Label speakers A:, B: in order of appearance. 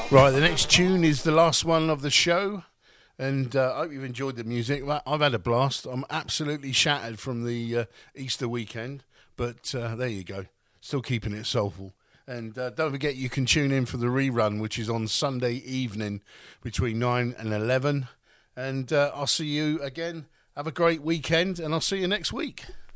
A: Right, the next tune is the last one of the show, and I hope you've enjoyed the music. I've had a blast. I'm absolutely shattered from the Easter weekend, but there you go. Still keeping it soulful. And don't forget you can tune in for the rerun, which is on Sunday evening between 9 and 11. And I'll see you again. Have a great weekend, and I'll see you next week.